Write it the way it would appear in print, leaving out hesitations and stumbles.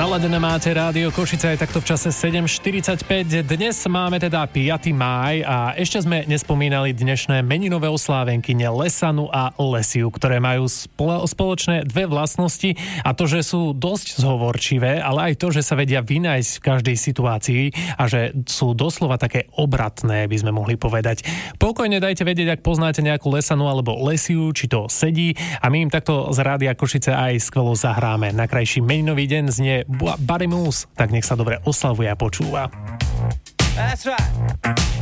Naladené máte Rádio Košice aj takto v čase 7.45. Dnes máme teda 5. máj a ešte sme nespomínali dnešné meninové oslávenkyne Lesanu a Lesiu, ktoré majú spoločné dve vlastnosti a to, že sú dosť zhovorčivé, ale aj to, že sa vedia vynájsť v každej situácii a že sú doslova také obratné, by sme mohli povedať. Pokojne dajte vedieť, ak poznáte nejakú Lesanu alebo Lesiu, či to sedí a my im takto z Rádia Košice aj skvelo zahráme. Na krajší meninový deň znie Barry Moose, tak nech sa dobre oslavuje a počúva. That's right.